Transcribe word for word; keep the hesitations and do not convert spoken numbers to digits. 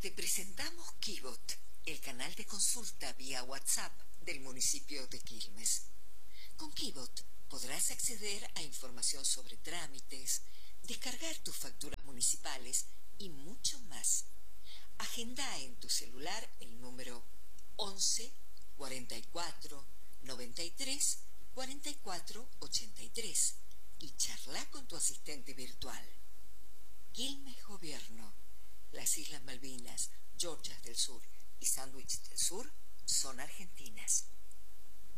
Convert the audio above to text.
Te presentamos Kibot, el canal de consulta vía WhatsApp del municipio de Quilmes. Con Kibot podrás acceder a información sobre trámites, descargar tus facturas municipales y mucho más. Agenda en tu celular el número once cuarenta y cuatro noventa y tres cuarenta y cuatro ochenta y tres y charla con tu asistente virtual. Quilmes Gobierno. Las Islas Malvinas, Georgias del Sur y Sandwich del Sur son argentinas.